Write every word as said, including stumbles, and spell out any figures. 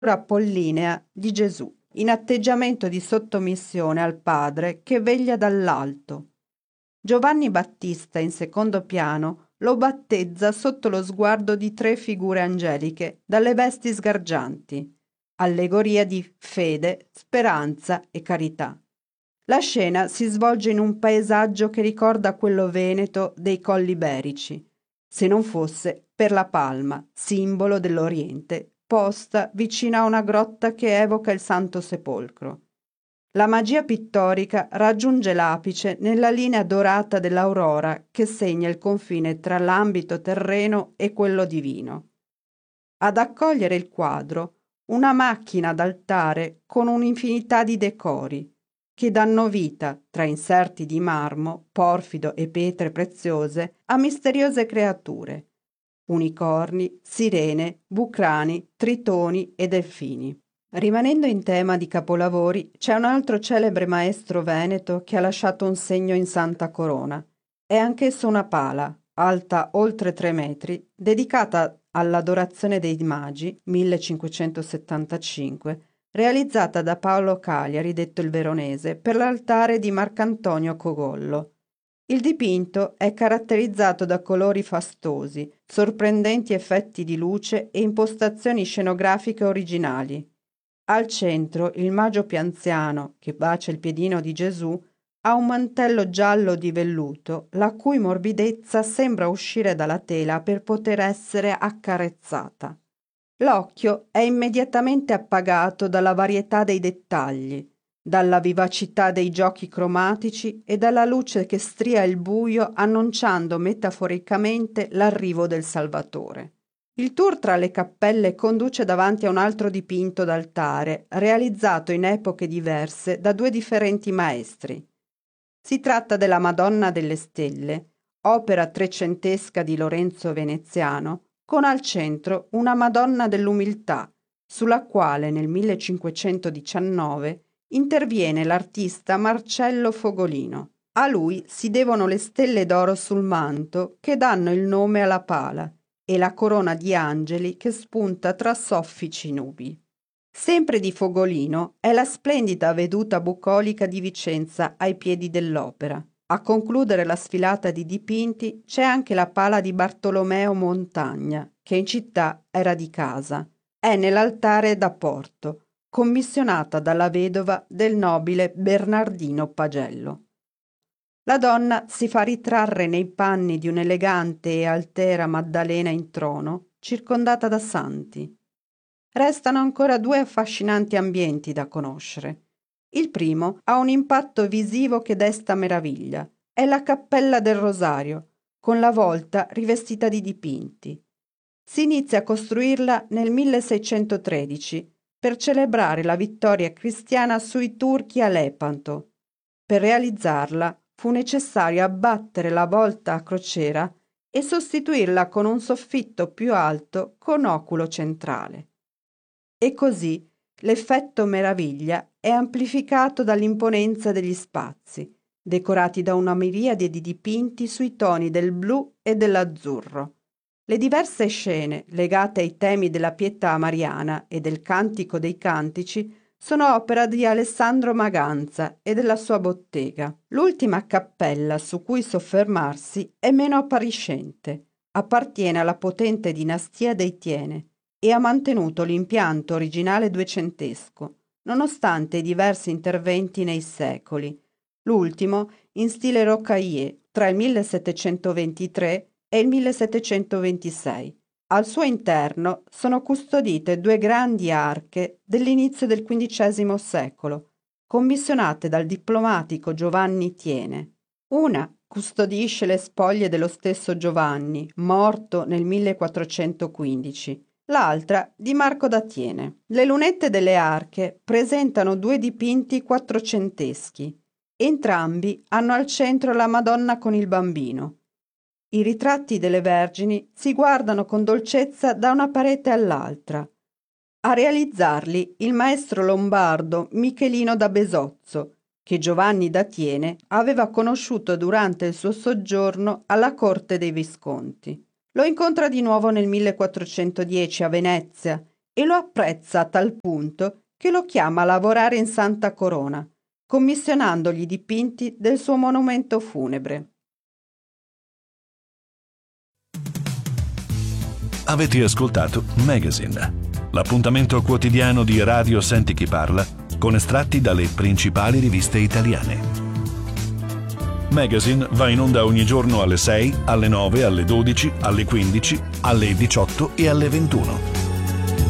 apollinea di Gesù, in atteggiamento di sottomissione al Padre che veglia dall'alto. Giovanni Battista, in secondo piano, lo battezza sotto lo sguardo di tre figure angeliche dalle vesti sgargianti, allegoria di fede, speranza e carità. La scena si svolge in un paesaggio che ricorda quello veneto dei Colli Iberici, se non fosse per la palma, simbolo dell'Oriente, posta vicino a una grotta che evoca il Santo Sepolcro. La magia pittorica raggiunge l'apice nella linea dorata dell'aurora che segna il confine tra l'ambito terreno e quello divino. Ad accogliere il quadro, una macchina d'altare con un'infinità di decori, che danno vita, tra inserti di marmo, porfido e pietre preziose, a misteriose creature, unicorni, sirene, bucrani, tritoni e delfini. Rimanendo in tema di capolavori, c'è un altro celebre maestro veneto che ha lasciato un segno in Santa Corona. È anch'esso una pala, alta oltre tre metri, dedicata all'Adorazione dei Magi, millecinquecentosettantacinque, realizzata da Paolo Cagliari, detto il Veronese, per l'altare di Marcantonio Cogollo. Il dipinto è caratterizzato da colori fastosi, sorprendenti effetti di luce e impostazioni scenografiche originali. Al centro il Magio più anziano, che bacia il piedino di Gesù, ha un mantello giallo di velluto, la cui morbidezza sembra uscire dalla tela per poter essere accarezzata. L'occhio è immediatamente appagato dalla varietà dei dettagli, dalla vivacità dei giochi cromatici e dalla luce che stria il buio annunciando metaforicamente l'arrivo del Salvatore. Il tour tra le cappelle conduce davanti a un altro dipinto d'altare, realizzato in epoche diverse da due differenti maestri. Si tratta della Madonna delle Stelle, opera trecentesca di Lorenzo Veneziano, con al centro una Madonna dell'Umiltà, sulla quale nel millecinquecentodiciannove interviene l'artista Marcello Fogolino. A lui si devono le stelle d'oro sul manto che danno il nome alla pala e la corona di angeli che spunta tra soffici nubi. Sempre di Fogolino è la splendida veduta bucolica di Vicenza ai piedi dell'opera. A concludere la sfilata di dipinti c'è anche la pala di Bartolomeo Montagna, che in città era di casa. È nell'altare da Porto, commissionata dalla vedova del nobile Bernardino Pagello. La donna si fa ritrarre nei panni di un'elegante e altera Maddalena in trono, circondata da santi. Restano ancora due affascinanti ambienti da conoscere. Il primo ha un impatto visivo che desta meraviglia. È la Cappella del Rosario, con la volta rivestita di dipinti. Si inizia a costruirla nel milleseicentotredici per celebrare la vittoria cristiana sui turchi a Lepanto. Per realizzarla fu necessario abbattere la volta a crociera e sostituirla con un soffitto più alto con oculo centrale. E così l'effetto meraviglia è amplificato dall'imponenza degli spazi, decorati da una miriade di dipinti sui toni del blu e dell'azzurro. Le diverse scene legate ai temi della pietà mariana e del Cantico dei Cantici sono opera di Alessandro Maganza e della sua bottega. L'ultima cappella su cui soffermarsi è meno appariscente. Appartiene alla potente dinastia dei Tiene e ha mantenuto l'impianto originale duecentesco, nonostante i diversi interventi nei secoli, l'ultimo in stile rocaillé tra il millesettecentoventitré e il millesettecentoventisei. Al suo interno sono custodite due grandi arche dell'inizio del quindicesimo secolo, commissionate dal diplomatico Giovanni Tiene. Una custodisce le spoglie dello stesso Giovanni, morto nel millequattrocentoquindici, l'altra di Marco da Tiene. Le lunette delle arche presentano due dipinti quattrocenteschi. Entrambi hanno al centro la Madonna con il bambino. I ritratti delle Vergini si guardano con dolcezza da una parete all'altra. A realizzarli il maestro lombardo Michelino da Besozzo, che Giovanni da Tiene aveva conosciuto durante il suo soggiorno alla corte dei Visconti. Lo incontra di nuovo nel millequattrocentodieci a Venezia e lo apprezza a tal punto che lo chiama a lavorare in Santa Corona, commissionandogli i dipinti del suo monumento funebre. Avete ascoltato Magazine, l'appuntamento quotidiano di Radio Senti Chi Parla con estratti dalle principali riviste italiane. Magazine va in onda ogni giorno alle sei, alle nove, alle dodici, alle quindici, alle diciotto e alle ventuno.